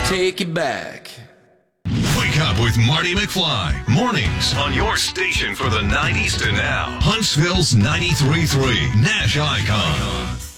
take it back. Wake up with Marty McFly. Mornings on your station for the 90s to now. Huntsville's 93.3 Nash Icon.